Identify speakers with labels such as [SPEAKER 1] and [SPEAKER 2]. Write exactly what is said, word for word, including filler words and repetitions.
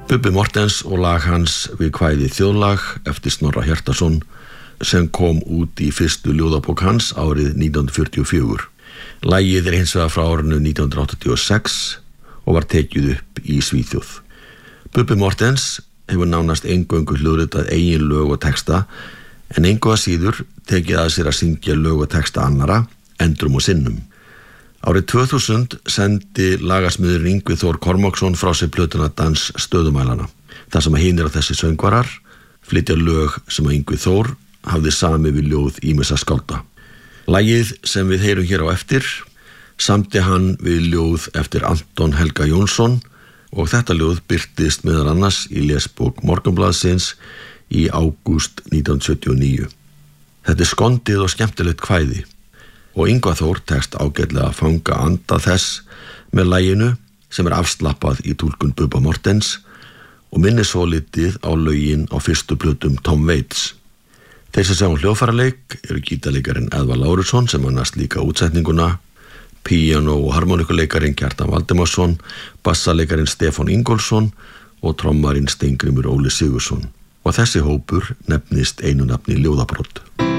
[SPEAKER 1] Bubbi Morthens og lag hans við kvæði Þjóðlag eftir Snorra Hjartarson sem kom út í fyrstu ljóðabók hans árið nítján hundruð fjörutíu og fjögur. Lagið er hins vegar frá árinu nítján hundruð áttatíu og sex og var tekið upp í Svíþjóð. Bubbi Morthens hefur nánast eingöngu hljóðritað eigin lög og texta en engu að síður tekið að sér að syngja lög og texta annara, endrum og sinnum. Árið tvö þúsund sendi lagasmiðurinn Yngvi Þór Kormáksson frá sér plötuna Dans stöðumælana, þar sem að hinir á þessi söngvarar flytja lög sem að Yngvi Þór hafði samið við ljóð ýmissa skálda. Lagið sem við heyrum hér á eftir samdi hann við ljóð eftir Anton Helga Jónsson og þetta ljóð birtist meðal annars í lesbók Morgunblaðsins í ágúst nítján hundruð sjötíu og níu. Þetta er skondið og skemmtilegt kvæði og Yngvar Þór tekst ágætlega að fanga anda þess með laginu sem er afslappað í túlkun Bubba Morthens og minnir svolítið á lögin á fyrstu plötum Tom Waits. Þeir sem sjá um hljóðfæraleik eru gítarleikarin Eðvarð Lárusson sem annast líka útsetninguna, píanó- og harmonikuleikarin Kjartan Valdimarsson, bassaleikarin Stefán Ingólfsson og trommarinn Steingrímur Óli Sigurðsson. Og þessi hópur nefnist einu nafni Ljóðabrot.